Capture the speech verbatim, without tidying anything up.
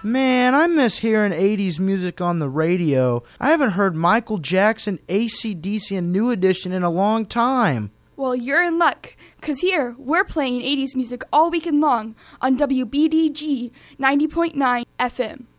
Man, I miss hearing eighties music on the radio. I haven't heard Michael Jackson, A C D C, and New Edition in a long time. Well, you're in luck, because here, we're playing eighties music all weekend long on W B D G ninety point nine F M.